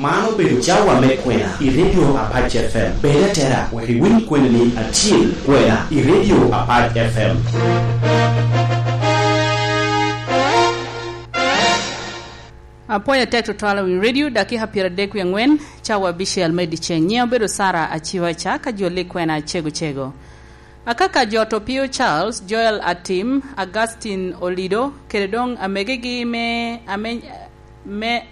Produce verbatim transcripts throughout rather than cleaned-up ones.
mano bedo jawa me kwena i radio Apache F M beda tera we win kwena ni achiel kwena i radio Apache F M. Apoya teto twala wi radio daki hapira deku yangwen chawa bishel mediche nyeo bedo Sara achiwa cha ka jole kwena chego chego. Akaka Joto Pio Charles, Joel Atim, Augustine Olido, Keredong Amegegi me ame me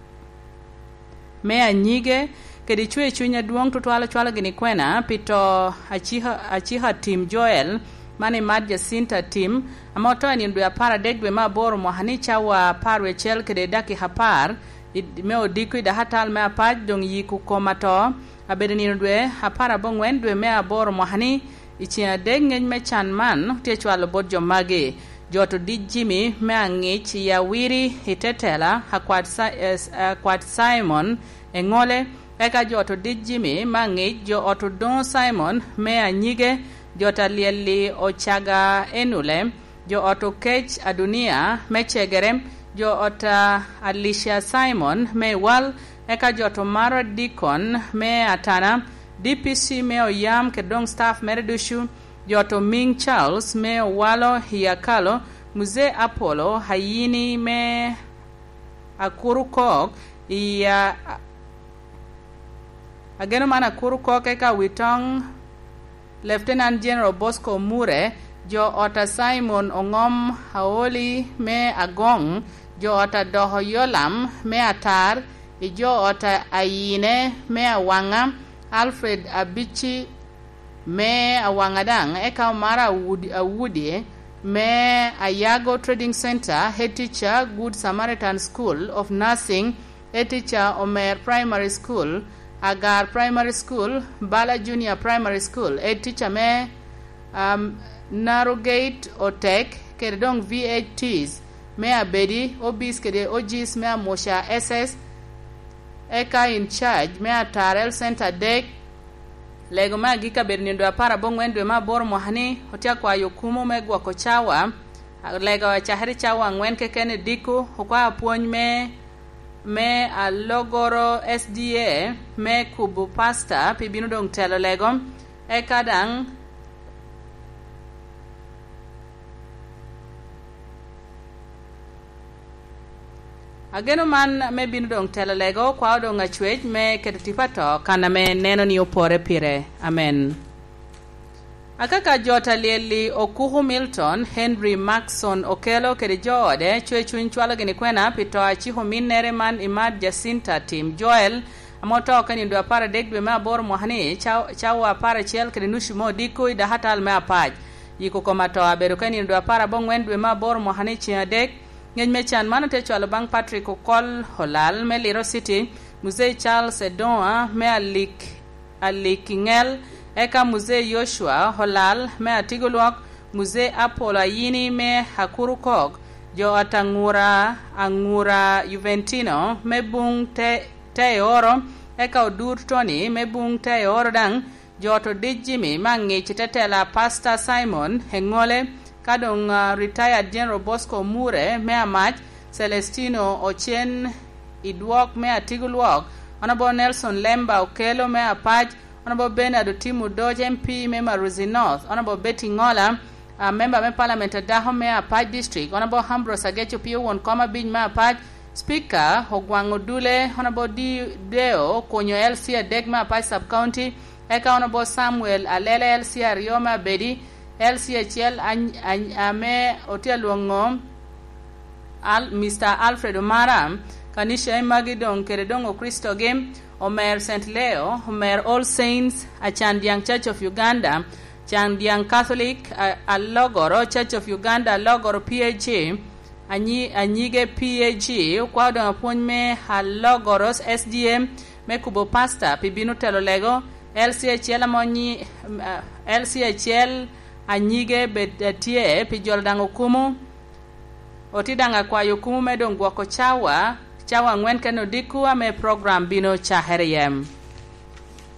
me anyige kedi chwe chunya duong to twala twala gini kwena pito achiha achiha Tim Joel mani mad Jacinta Tim amoto ni ndu apara degwe maboro mohani chawa parwe chel kede daki hapar me odiku da hatal me apaj dong yiku komato abedeni ndu hapara bongwen dwe me aboro mohani ichia dengen me chan man te chwalo bodjo mage joto di Jimmy me angich ya wiri hitetela hakwat hakwat Simon engole eka joto di Jimmy mangich jo oto don Simon me anyige jota lieli ochaga enule jo oto kech adunia me chegerem jo ota Alicia Simon me wal eka joto maro Deacon me atana D P C me oyam kedong staff meredushu joto Ming Charles me walo hiakalo muze Apollo hayini me akuru kok ya ageno mana akuru kok eka witong Lieutenant General Bosco Mure jo ota Simon Ongom Haoli me agong jo ota Doho Yolam me atar jo ota Ayine me awanga Alfred Abichi me awangadang eka mara awudi, awudi me Ayago Trading Center head teacher Good Samaritan School of Nursing head teacher Omer Primary School Agar Primary School Bala Junior Primary School head teacher me um, Narrowgate Otek kedong V H Ts me abedi obis kede ogis me Mosha S S eka in charge me atarel center deck lego magika bernindo apara bongwendwe mabor mohani hotia kwa yokumu megwa kochawa lego chahari chawa ngwen kekene diku hokwa puonj me me alogoro S D A me kubu pasta pibinu dong telo lego eka dang ageno man me binu dong telo lego kwa dong achwej me ketitipato kana me neno ni opore pire amen. Akaka jota lieli Okuhu Milton Henry Maxson Okelo kedi jode chwe chun chwalo gini kwena pito achiho minere man imad Jacinta Tim Joel amoto kani ndo apara degwe me abor mohani chawa apara chel kedi nushimo diku ida hatal me apaj yiko komato aberu kani ndo apara bongwendwe me abor mohani chia dek ngeny mechan mano te chwalo bang Patrick Okol Holal me Liro City Muzei Charles Edonwa me alik alikingel eka Muzei Joshua Holal me atigolwak Muzei Apollo Ayini me Hakuru Kog jo atangura angura Juventino me bung te, te oro eka Odur Tony me bung te oro dang joto Dijimi mangi chitetela Pastor Simon Hengole kadong uh, retired General Bosco Mure me amach Celestino Ochen idwok me atigulwok Honorable Nelson Lemba Okelo me apach Honorable Bernard Timu Dodge M P me Maruzi North Honorable Betty Ngola uh, member me Parliament Daho me apach district Honorable Hambros Agecho Pio Won Koma Bin me apach Speaker Hogwango Dule Honorable D Deo Konyo L C Deg me apach sub county eka Honorable Samuel Alele L C Rioma Bedi L C H L ame otialwongo al Mister Alfred Omara kanisha magidong keredong o Kristo game Omer Saint Leo Omer All Saints Achandiang Church of Uganda Chandiang Catholic Alogoro Church of Uganda Logoro P H A anyi anyige P H A kwa do aponyme Halogoros S D M mekubo pastor pibinu telo lego L C H L amonyi uh, L C H L anyige betie pijol dango kumu otidanga kwa yokumu medong gwako chawa chawa ngwen keno diku ame program bino chaheriyem.